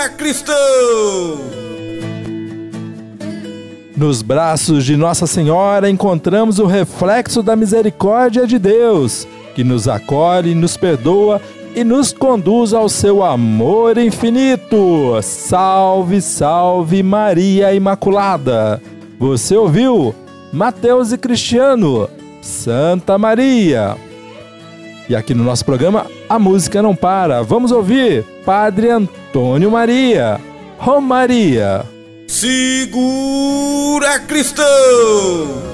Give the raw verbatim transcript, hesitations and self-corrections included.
Segura Cristão! Nos braços de Nossa Senhora encontramos o reflexo da misericórdia de Deus, que nos acolhe, nos perdoa e nos conduz ao seu amor infinito. Salve, salve Maria Imaculada! Você ouviu? Mateus e Cristiano, Santa Maria. E aqui no nosso programa, a música não para. Vamos ouvir Padre Antônio Maria, Romaria. Segura Cristão!